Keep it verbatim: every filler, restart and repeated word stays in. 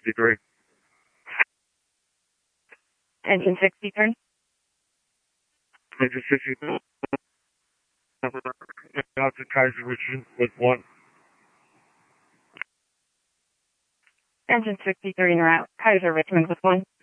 sixty-three. Engine sixty-three. Engine sixty-three. Out to Kaiser Richmond with one. Engine sixty-three en route. Kaiser Richmond with one.